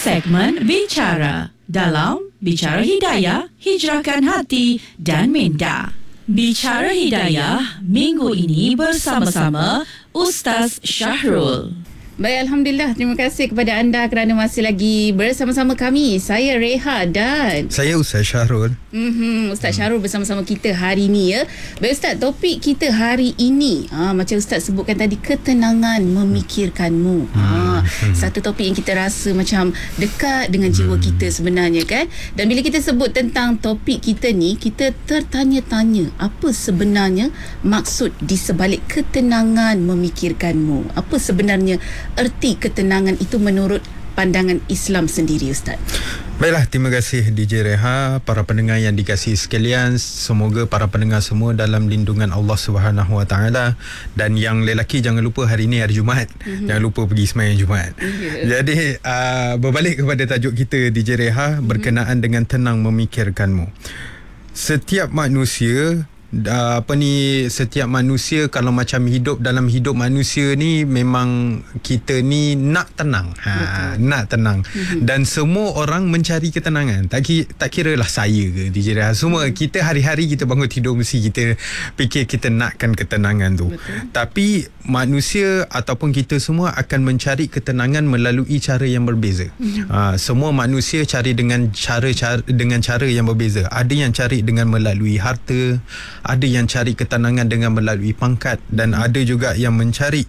Segmen Bicara dalam Bicara Hidayah, Hijrahkan Hati dan Minda. Bicara Hidayah minggu ini bersama-sama Ustaz Syahrul. Baik, Alhamdulillah. Terima kasih kepada anda kerana masih lagi bersama-sama kami. Saya Reha dan saya Ustaz Syahrul. Ustaz Syahrul bersama-sama kita hari ini ya. Baik Ustaz, topik kita hari ini macam Ustaz sebutkan tadi, ketenangan memikirkanmu. Satu topik yang kita rasa macam dekat dengan jiwa kita sebenarnya kan. Dan bila kita sebut tentang topik kita ni, kita tertanya-tanya apa sebenarnya maksud di sebalik ketenangan memikirkanmu. Apa sebenarnya erti ketenangan itu menurut pandangan Islam sendiri, Ustaz? Baiklah, terima kasih DJ Reha, para pendengar yang dikasihi sekalian. Semoga para pendengar semua dalam lindungan Allah Subhanahu Wa Taala. Dan yang lelaki jangan lupa hari ini hari Jumaat. Jangan lupa pergi sembahyang Jumaat. Jadi berbalik kepada tajuk kita DJ Reha, berkenaan dengan tenang memikirkanmu. Setiap manusia setiap manusia kalau macam hidup dalam hidup manusia ni, memang kita ni nak tenang. Nak tenang. Dan semua orang mencari ketenangan. Tak kira lah saya ke DJ Reha, semua kita hari-hari kita bangun tidur mesti kita fikir kita nakkan ketenangan tu. Tapi manusia ataupun kita semua akan mencari ketenangan melalui cara yang berbeza. Semua manusia cari dengan cara yang berbeza. Ada yang cari dengan melalui harta, ada yang cari ketenangan dengan melalui pangkat, dan ada juga yang mencari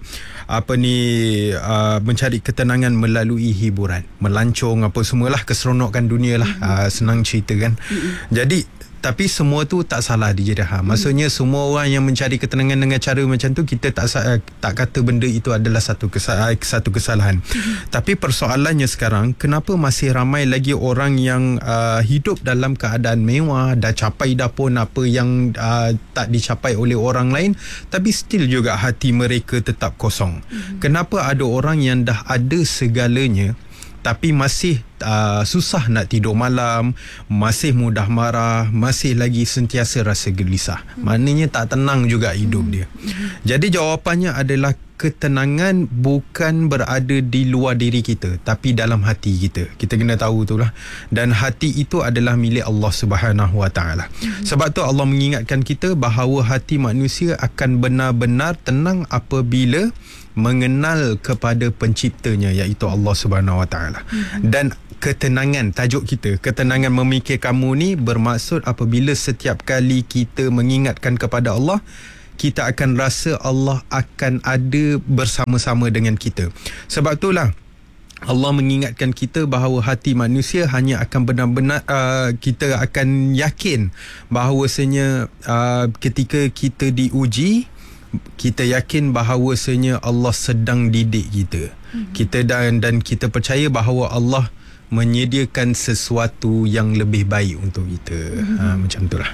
mencari ketenangan melalui hiburan, melancong apa semualah, keseronokan dunia lah. Senang cerita kan. Jadi tapi semua tu tak salah DJ Reha. Maksudnya semua orang yang mencari ketenangan dengan cara macam tu, kita tak kata benda itu adalah satu kesalahan. Tapi persoalannya sekarang, kenapa masih ramai lagi orang yang hidup dalam keadaan mewah, dah capai dah pun apa yang tak dicapai oleh orang lain, tapi still juga hati mereka tetap kosong. Kenapa ada orang yang dah ada segalanya tapi masih susah nak tidur malam, masih mudah marah, masih lagi sentiasa rasa gelisah? Maknanya tak tenang juga hidup dia. Jadi jawapannya adalah ketenangan bukan berada di luar diri kita, tapi dalam hati kita. Kita kena tahu itulah. Dan hati itu adalah milik Allah Subhanahu Wa Taala. Sebab tu Allah mengingatkan kita bahawa hati manusia akan benar-benar tenang apabila mengenal kepada penciptanya, iaitu Allah Subhanahu Wa Taala. Dan ketenangan, tajuk kita ketenangan memikir kamu ni bermaksud apabila setiap kali kita mengingatkan kepada Allah, kita akan rasa Allah akan ada bersama-sama dengan kita. Sebab itulah Allah mengingatkan kita bahawa hati manusia hanya akan benar-benar kita akan yakin bahawasanya ketika kita diuji, kita yakin bahawasanya Allah sedang didik kita. Kita dan kita percaya bahawa Allah menyediakan sesuatu yang lebih baik untuk kita. Macam itulah.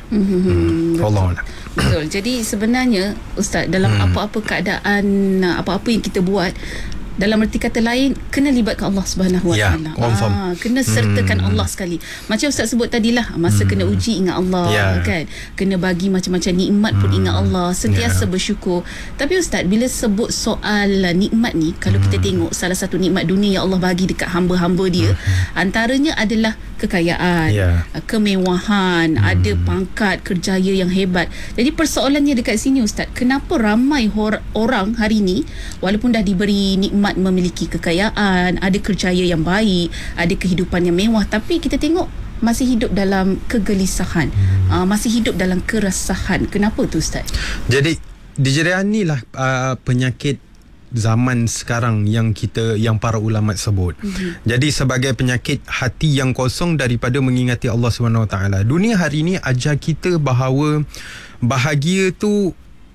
Allah. Betul. Jadi sebenarnya Ustaz, dalam apa-apa keadaan, apa-apa yang kita buat, dalam erti kata lain, kena libatkan Allah Subhanahu Wa Taala. Kena sertakan Allah sekali. Macam Ustaz sebut tadilah, masa kena uji ingat Allah, kan. Kena bagi macam-macam nikmat pun ingat Allah, sentiasa bersyukur. Tapi Ustaz, bila sebut soal nikmat ni, kalau kita tengok salah satu nikmat dunia yang Allah bagi dekat hamba-hamba dia, antaranya adalah kekayaan, kemewahan, ada pangkat, kerjaya yang hebat. Jadi persoalannya dekat sini Ustaz, kenapa ramai orang hari ni walaupun dah diberi nikmat memiliki kekayaan, ada kerjaya yang baik, ada kehidupan yang mewah, tapi kita tengok masih hidup dalam kegelisahan, masih hidup dalam keresahan. Kenapa tu Ustaz? Jadi DJ Reha ni lah penyakit zaman sekarang yang para ulama sebut. Jadi sebagai penyakit hati yang kosong daripada mengingati Allah Subhanahu Wa Taala. Dunia hari ni ajar kita bahawa bahagia tu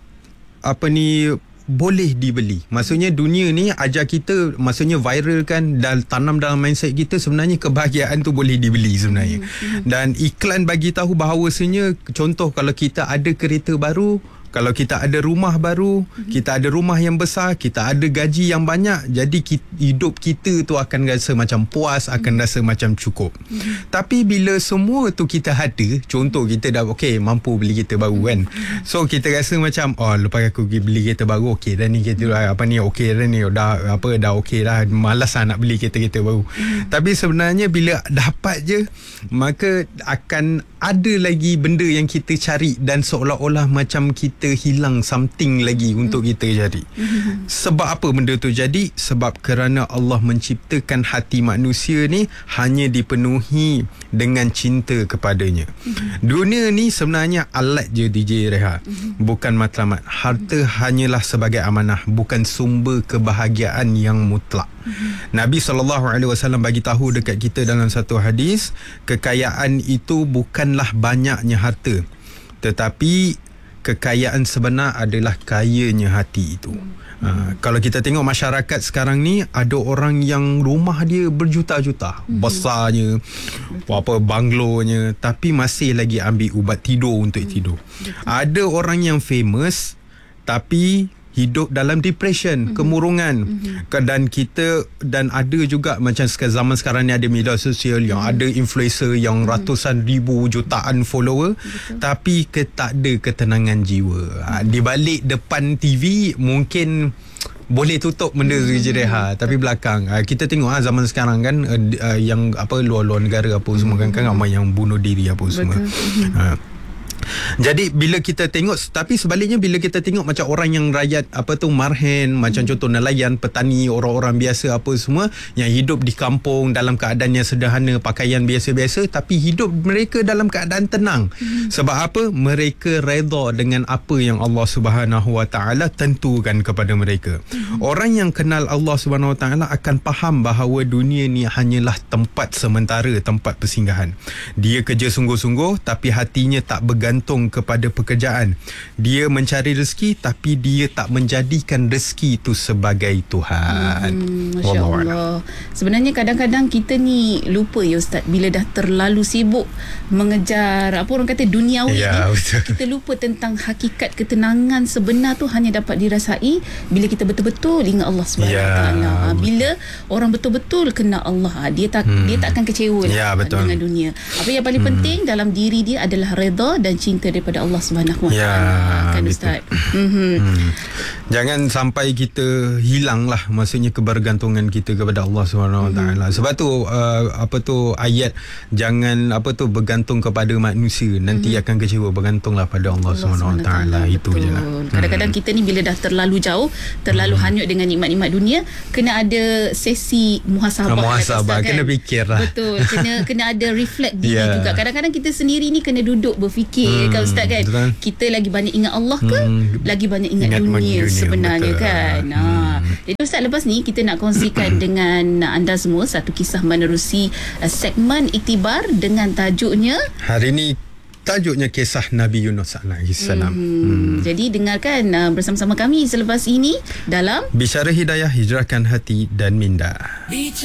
boleh dibeli. Maksudnya dunia ni ajar kita, maksudnya viral kan, dan tanam dalam mindset kita sebenarnya kebahagiaan tu boleh dibeli sebenarnya. Dan iklan bagi tahu bahawasanya, contoh kalau kita ada kereta baru, Kalau kita ada rumah baru, kita ada rumah yang besar, kita ada gaji yang banyak, jadi hidup kita tu akan rasa macam puas, akan rasa macam cukup. Tapi bila semua tu kita ada, contoh kita dah mampu beli kereta baru kan. So kita rasa macam lepas aku pergi beli kereta baru, dah ni kereta dah ni dah okey dah, malas lah nak beli kereta baru. Tapi sebenarnya bila dapat je, maka akan ada lagi benda yang kita cari dan seolah-olah macam kita hilang something lagi untuk kita cari. Sebab apa benda tu jadi? Sebab kerana Allah menciptakan hati manusia ni hanya dipenuhi dengan cinta kepadanya. Dunia ni sebenarnya alat je DJ Reha, bukan matlamat. Harta hanyalah sebagai amanah, bukan sumber kebahagiaan yang mutlak. Nabi SAW bagi tahu dekat kita dalam satu hadis, kekayaan itu bukanlah banyaknya harta, tetapi kekayaan sebenar adalah kayanya hati itu. Kalau kita tengok masyarakat sekarang ni, ada orang yang rumah dia berjuta-juta, besarnya, banglonya, tapi masih lagi ambil ubat tidur untuk tidur. Ada orang yang famous tapi hidup dalam depression, kemurungan. Dan ada juga macam zaman sekarang ni ada media sosial yang ada influencer yang ratusan ribu, jutaan follower, tapi tak ada ketenangan jiwa. Di balik depan TV mungkin boleh tutup benda je Reha, tapi belakang kita tengok zaman sekarang kan, yang luar-luar negara apa semua kan ramai yang bunuh diri apa semua. Jadi bila kita tengok, tapi sebaliknya bila kita tengok macam orang yang rakyat marhen, macam contoh nelayan, petani, orang-orang biasa apa semua yang hidup di kampung dalam keadaan yang sederhana, pakaian biasa-biasa, tapi hidup mereka dalam keadaan tenang. Sebab apa? Mereka redha dengan apa yang Allah Subhanahu Wa Taala tentukan kepada mereka. Orang yang kenal Allah Subhanahu Wa Taala akan faham bahawa dunia ni hanyalah tempat sementara, tempat persinggahan. Dia kerja sungguh-sungguh tapi hatinya tak bergantung kepada pekerjaan. Dia mencari rezeki tapi dia tak menjadikan rezeki itu sebagai Tuhan. Masya Allah. Sebenarnya kadang-kadang kita ni lupa ya Ustaz, bila dah terlalu sibuk mengejar orang kata duniawi ni, kita lupa tentang hakikat ketenangan sebenar tu hanya dapat dirasai bila kita betul-betul ingat Allah Subhanahu Wa Taala. Bila orang betul-betul kenal Allah, dia tak akan kecewa dengan dunia. Apa yang paling penting dalam diri dia adalah redha dan cinta daripada Allah Subhanahu Wa Taala, kan Ustaz. Jangan sampai kita hilang lah, maksudnya kebergantungan kita kepada Allah Subhanahu Wa Taala. Sebab tu ayat jangan bergantung kepada manusia, nanti akan kecewa. Bergantunglah pada Allah Subhanahu Wa Taala. Itu je lah. Kadang-kadang kita ni bila dah terlalu jauh, terlalu hanyut dengan nikmat-nikmat dunia, kena ada sesi muhasabah, kena fikir lah. Betul. Kena ada reflect diri juga. Kadang-kadang kita sendiri ni kena duduk berfikir, kan Ustaz kan, kita lagi banyak ingat Allah ke lagi banyak ingat dunia sebenarnya, betul. Kan. Jadi Ustaz, lepas ni kita nak kongsikan dengan anda semua satu kisah menerusi segmen Iktibar dengan tajuknya, hari ni tajuknya kisah Nabi Yunus alaihissalam. Jadi dengarkan bersama-sama kami selepas ini dalam Bicara Hidayah, Hijrahkan Hati dan Minda.